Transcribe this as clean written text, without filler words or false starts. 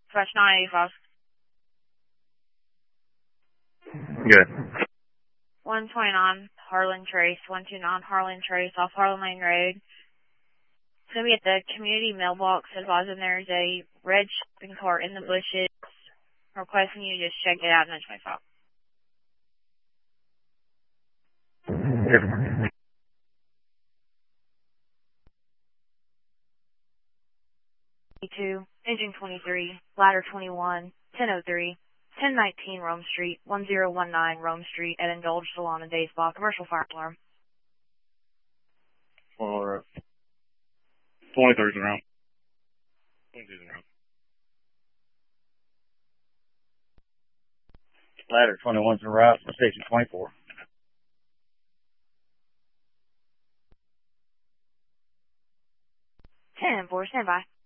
Fresh 985. Good. 129 Harlan Trace, 129 Harlan Trace off Harlan Lane Road. It's going to be at the community mailbox, advising there's a red shopping cart in the bushes, requesting you just check it out in the 25. 22, engine 23, ladder 21, 1003, 1019 Rome Street, 1019 Rome Street at Indulge Salon and Day Spa, commercial fire alarm. Or 23's around. 22's around. Ladder 21's en route from station 24. 10-4, stand by.